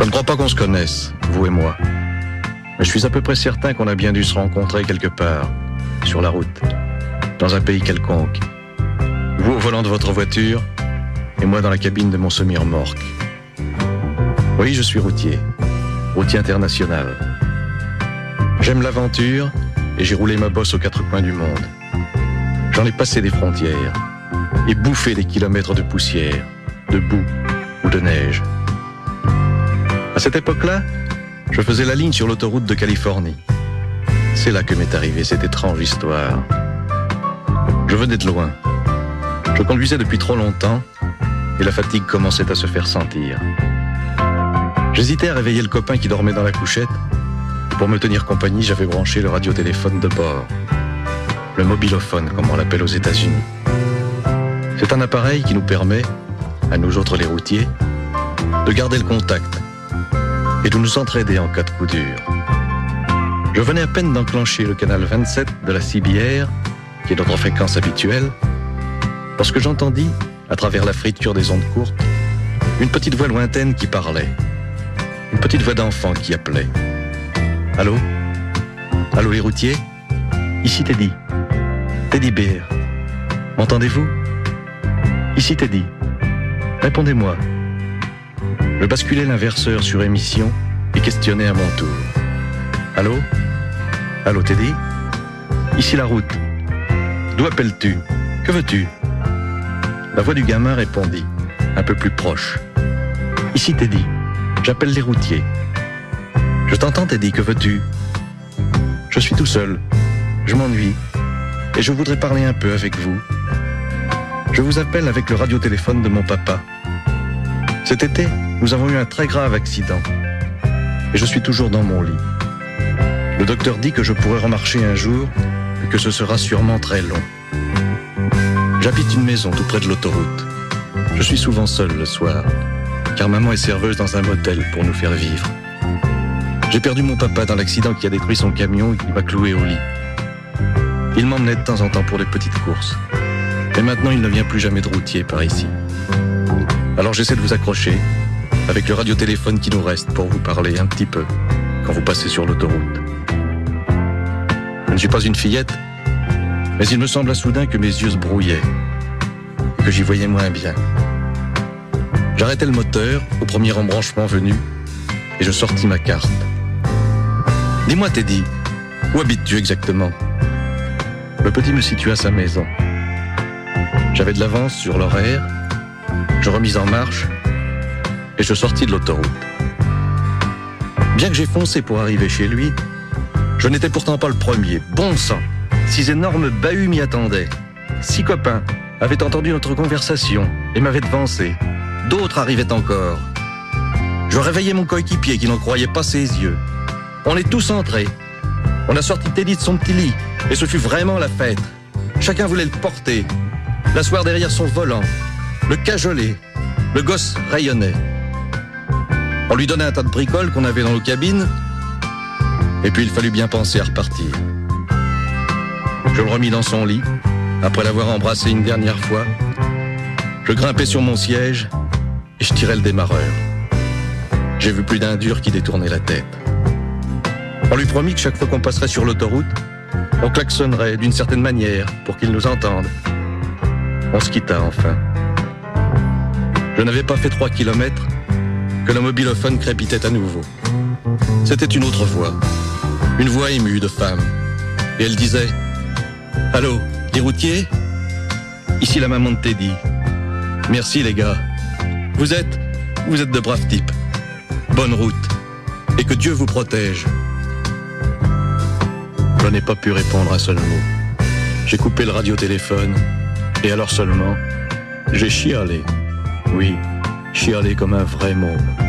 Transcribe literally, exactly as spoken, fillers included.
Je ne crois pas qu'on se connaisse, vous et moi. Mais je suis à peu près certain qu'on a bien dû se rencontrer quelque part, sur la route, dans un pays quelconque. Vous au volant de votre voiture, et moi dans la cabine de mon semi-remorque. Oui, je suis routier, routier international. J'aime l'aventure, et j'ai roulé ma bosse aux quatre coins du monde. J'en ai passé des frontières, et bouffé des kilomètres de poussière, de boue ou de neige. À cette époque-là, je faisais la ligne sur l'autoroute de Californie. C'est là que m'est arrivée cette étrange histoire. Je venais de loin. Je conduisais depuis trop longtemps et la fatigue commençait à se faire sentir. J'hésitais à réveiller le copain qui dormait dans la couchette. Pour me tenir compagnie, j'avais branché le radiotéléphone de bord. Le mobilophone, comme on l'appelle aux États-Unis. C'est un appareil qui nous permet, à nous autres les routiers, de garder le contact et de nous entraider en cas de coup dur. Je venais à peine d'enclencher le canal vingt-sept de la C B R, qui est notre fréquence habituelle, lorsque j'entendis, à travers la friture des ondes courtes, une petite voix lointaine qui parlait. Une petite voix d'enfant qui appelait. Allô? Allô les routiers? Ici Teddy. Teddy Bear. M'entendez-vous? Ici Teddy. Répondez-moi. Je basculais l'inverseur sur émission et questionnais à mon tour. Allô? Allô Teddy? Ici la route. D'où appelles-tu? Que veux-tu? La voix du gamin répondit, un peu plus proche. Ici Teddy. J'appelle les routiers. Je t'entends Teddy, que veux-tu? Je suis tout seul. Je m'ennuie. Et je voudrais parler un peu avec vous. Je vous appelle avec le radiotéléphone de mon papa. Cet été, nous avons eu un très grave accident. Et je suis toujours dans mon lit. Le docteur dit que je pourrai remarcher un jour et que ce sera sûrement très long. J'habite une maison tout près de l'autoroute. Je suis souvent seul le soir, car maman est serveuse dans un motel pour nous faire vivre. J'ai perdu mon papa dans l'accident qui a détruit son camion et qui m'a cloué au lit. Il m'emmenait de temps en temps pour des petites courses. Et maintenant, il ne vient plus jamais de routier par ici. Alors j'essaie de vous accrocher, avec le radiotéléphone qui nous reste pour vous parler un petit peu, quand vous passez sur l'autoroute. Je ne suis pas une fillette, mais il me sembla soudain que mes yeux se brouillaient, et que j'y voyais moins bien. J'arrêtai le moteur au premier embranchement venu, et je sortis ma carte. Dis-moi Teddy, où habites-tu exactement? Le petit me situa sa maison. J'avais de l'avance sur l'horaire, je remis en marche et je sortis de l'autoroute. Bien que j'ai foncé pour arriver chez lui, je n'étais pourtant pas le premier. Bon sang, six énormes bahuts m'y attendaient. Six copains avaient entendu notre conversation et m'avaient devancé. D'autres arrivaient encore. Je réveillais mon coéquipier qui n'en croyait pas ses yeux. On est tous entrés. On a sorti Teddy de son petit lit et ce fut vraiment la fête. Chacun voulait le porter, l'asseoir derrière son volant, le cajoler. Le gosse rayonnait. On lui donnait un tas de bricoles qu'on avait dans nos cabines et puis il fallut bien penser à repartir. Je le remis dans son lit, après l'avoir embrassé une dernière fois. Je grimpais sur mon siège et je tirais le démarreur. J'ai vu plus d'un dur qui détournait la tête. On lui promit que chaque fois qu'on passerait sur l'autoroute, on klaxonnerait d'une certaine manière pour qu'il nous entende. On se quitta enfin. Je n'avais pas fait trois kilomètres que le mobilophone crépitait à nouveau. C'était une autre voix, une voix émue de femme. Et elle disait « Allô, les routiers? Ici la maman de Teddy. Merci les gars. Vous êtes, vous êtes de braves types. Bonne route. Et que Dieu vous protège. » Je n'ai pas pu répondre un seul mot. J'ai coupé le radiotéléphone et alors seulement, j'ai chialé. Oui, chialé comme un vrai môme.